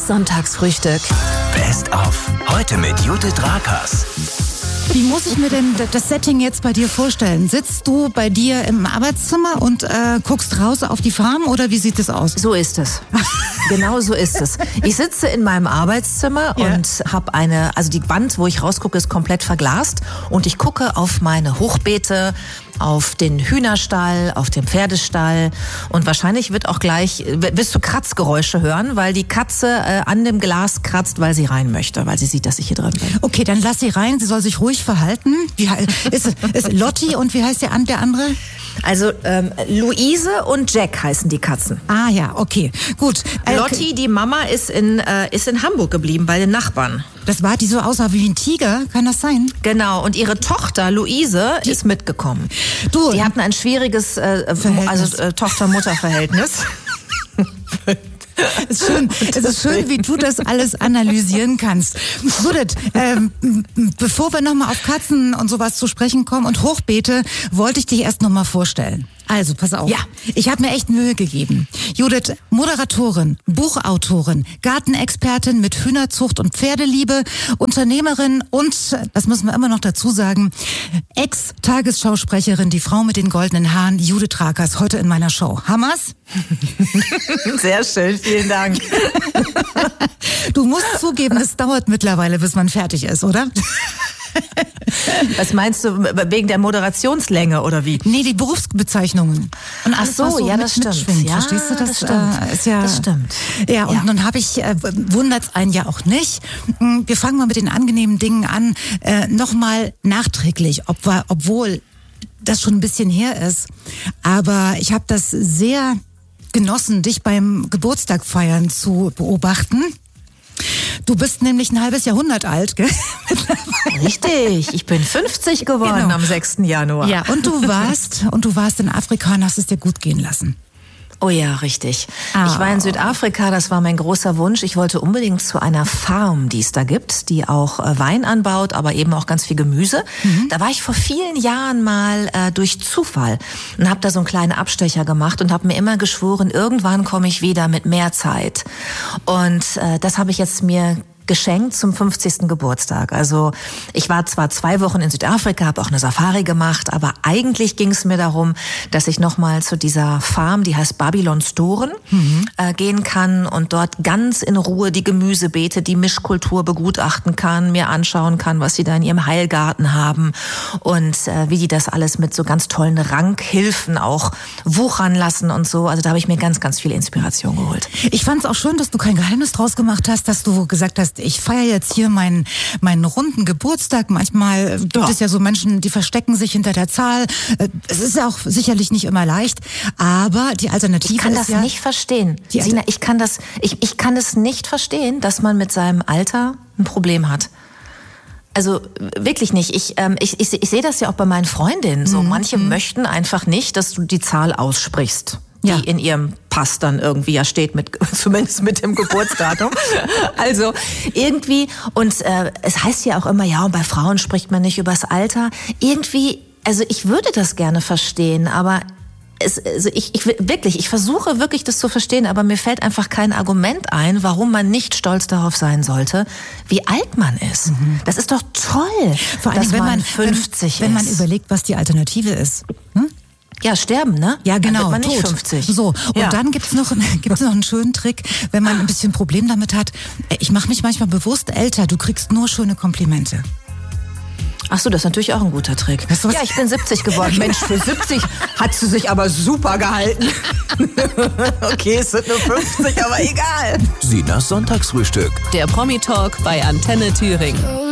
Tinas Sonntagsfrühstück. Best of. Heute mit Judith Rakers. Wie muss ich mir denn das Setting jetzt bei dir vorstellen? Sitzt du bei dir im Arbeitszimmer und guckst raus auf die Farm oder wie sieht es aus? So ist es. Genau so ist es. Ich sitze in meinem Arbeitszimmer und habe also die Wand, wo ich rausgucke, ist komplett verglast und ich gucke auf meine Hochbeete, auf den Hühnerstall, auf den Pferdestall und wahrscheinlich wirst du Kratzgeräusche hören, weil die Katze an dem Glas kratzt, weil sie rein möchte, weil sie sieht, dass ich hier drin bin. Okay, dann lass sie rein, sie soll sich ruhig verhalten. Ist Lotti und wie heißt der andere? Also Luise und Jack heißen die Katzen. Ah ja, okay, gut. Lotti, die Mama, ist in Hamburg geblieben bei den Nachbarn. Das war die so aussah wie ein Tiger, kann das sein? Genau, und ihre Tochter Luise ist mitgekommen. Die hatten ein schwieriges Tochter-Mutter-Verhältnis. Es ist schön, wie du das alles analysieren kannst. Judith, bevor wir nochmal auf Katzen und sowas zu sprechen kommen und Hochbeete, wollte ich dich erst nochmal vorstellen. Also, pass auf. Ja. Ich habe mir echt Mühe gegeben. Judith, Moderatorin, Buchautorin, Gartenexpertin mit Hühnerzucht und Pferdeliebe, Unternehmerin und, das müssen wir immer noch dazu sagen, Ex-Tagesschausprecherin, die Frau mit den goldenen Haaren, Judith Rakers, heute in meiner Show. Hammers? Sehr schön, vielen Dank. Du musst zugeben, es dauert mittlerweile, bis man fertig ist, oder? Was meinst du, wegen der Moderationslänge oder wie? Nee, die Berufsbezeichnungen. Und alles, ach so, ja, das stimmt. Ja, verstehst du, das stimmt. Das stimmt. Ja, und nun habe ich, wundert's einen ja auch nicht. Wir fangen mal mit den angenehmen Dingen an. Nochmal nachträglich, obwohl das schon ein bisschen her ist. Aber ich habe das sehr genossen, dich beim Geburtstag feiern zu beobachten. Du bist nämlich ein halbes Jahrhundert alt, gell? Richtig, ich bin 50 geworden am 6. Januar. Ja, und du warst in Afrika und hast es dir gut gehen lassen. Oh ja, richtig. Ich war in Südafrika, das war mein großer Wunsch. Ich wollte unbedingt zu einer Farm, die es da gibt, die auch Wein anbaut, aber eben auch ganz viel Gemüse. Da war ich vor vielen Jahren mal durch Zufall und habe da so einen kleinen Abstecher gemacht und habe mir immer geschworen, irgendwann komme ich wieder mit mehr Zeit. Und das habe ich jetzt mir geschenkt zum 50. Geburtstag. Also ich war zwar 2 Wochen in Südafrika, habe auch eine Safari gemacht, aber eigentlich ging es mir darum, dass ich nochmal zu dieser Farm, die heißt Babylons Toren, gehen kann und dort ganz in Ruhe die Gemüsebeete, die Mischkultur begutachten kann, mir anschauen kann, was sie da in ihrem Heilgarten haben und wie die das alles mit so ganz tollen Rankhilfen auch wuchern lassen und so. Also da habe ich mir ganz, ganz viel Inspiration geholt. Ich fand es auch schön, dass du kein Geheimnis draus gemacht hast, dass du gesagt hast, ich feiere jetzt hier meinen runden Geburtstag. Manchmal gibt es ja so Menschen, die verstecken sich hinter der Zahl. Es ist ja auch sicherlich nicht immer leicht, aber die Alternative ist ja... Ich kann das nicht verstehen. Sina, ich kann das nicht verstehen, dass man mit seinem Alter ein Problem hat. Also wirklich nicht. Ich sehe das ja auch bei meinen Freundinnen so. Manche möchten einfach nicht, dass du die Zahl aussprichst, die in ihrem Pass dann irgendwie ja steht, zumindest mit dem Geburtsdatum. Also irgendwie, und es heißt ja auch immer, ja, und bei Frauen spricht man nicht übers Alter. Irgendwie, also ich würde das gerne verstehen, aber ich versuche wirklich das zu verstehen, aber mir fällt einfach kein Argument ein, warum man nicht stolz darauf sein sollte, wie alt man ist. Das ist doch toll, vor allem, dass wenn man 50 ist. Wenn man überlegt, was die Alternative ist. Ja, sterben, ne? Ja, genau. Dann wird man nicht tot. 50. So, und dann gibt's noch einen schönen Trick, wenn man ein bisschen Problem damit hat. Ich mache mich manchmal bewusst älter. Du kriegst nur schöne Komplimente. Ach so, das ist natürlich auch ein guter Trick. Ja, ich bin 70 geworden. Mensch, für 70 hat sie sich aber super gehalten. Okay, es sind nur 50, aber egal. Sinas Sonntagsfrühstück. Der Promi-Talk bei Antenne Thüringen.